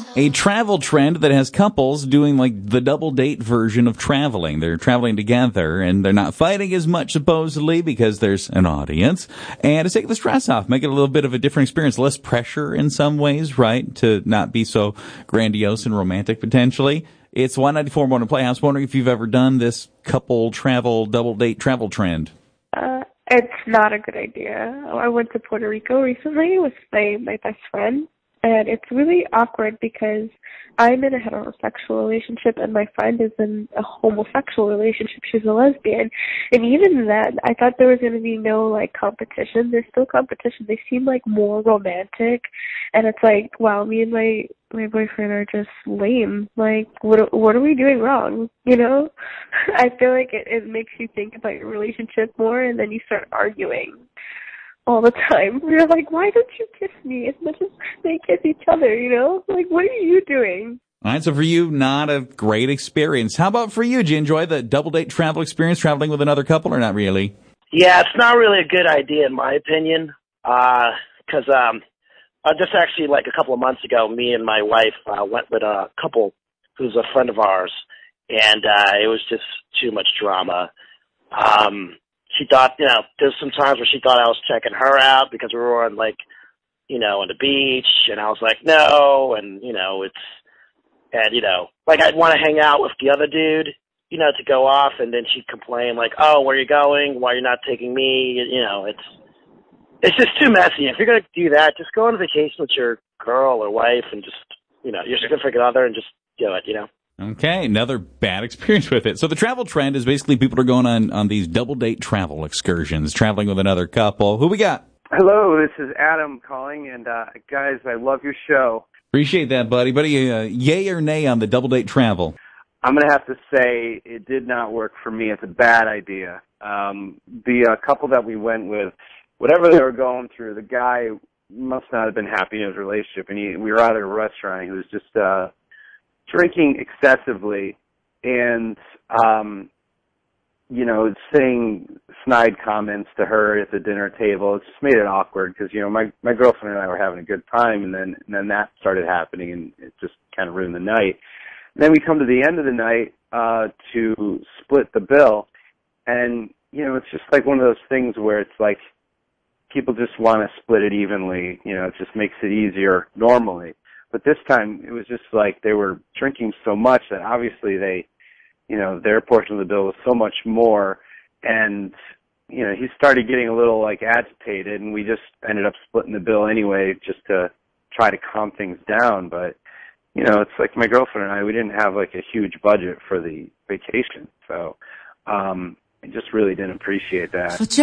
a travel trend that has couples doing like the double date version of traveling. They're traveling together and they're not fighting as much supposedly because there's an audience. And to take the stress off, make it a little bit of a different experience, less pressure in some ways, right? To not be so grandiose and romantic potentially. It's 194 Morning Playhouse. Wondering if you've ever done this couple travel, double date travel trend. It's not a good idea. I went to Puerto Rico recently with my best friend, and it's really awkward because I'm in a heterosexual relationship and my friend is in a homosexual relationship. She's a lesbian. And even then, I thought there was going to be no, like, competition. There's still competition. They seem, like, more romantic. And it's like, wow, me and my boyfriend are just lame. Like, what are we doing wrong? You know? I feel like it makes you think about your relationship more, and then you start arguing all the time. You're like, why don't you kiss me as much as they kiss each other, you know? Like, what are you doing? All right, so for you, not a great experience. How about for you? Did you enjoy the double date travel experience, traveling with another couple, or not really? Yeah, it's not really a good idea in my opinion, because just actually like a couple of months ago, me and my wife went with a couple who's a friend of ours, and it was just too much drama. She thought, there's some times where she thought I was checking her out because we were on, like, on the beach, and I was like, no, and, like I'd want to hang out with the other dude, to go off, and then she'd complain, like, oh, where are you going? Why are you not taking me? It's just too messy. If you're going to do that, just go on vacation with your girl or wife and just, your significant other and just do it, Okay, another bad experience with it. So the travel trend is basically people are going on these double date travel excursions, traveling with another couple. Who we got? Hello, this is Adam calling, and guys, I love your show. Appreciate that, buddy. Buddy, yay or nay on the double date travel? I'm going to have to say it did not work for me. It's a bad idea. The couple that we went with, whatever they were going through, the guy must not have been happy in his relationship, and we were out at a restaurant. He was just drinking excessively and, saying snide comments to her at the dinner table. It just made it awkward because, my girlfriend and I were having a good time, and then that started happening, and it just kind of ruined the night. And then we come to the end of the night to split the bill, and, it's just like one of those things where it's like people just want to split it evenly. It just makes it easier normally. But this time, it was just like they were drinking so much that obviously their portion of the bill was so much more. And, he started getting a little, like, agitated, and we just ended up splitting the bill anyway just to try to calm things down. But, it's like my girlfriend and I, we didn't have, like, a huge budget for the vacation. So I just really didn't appreciate that.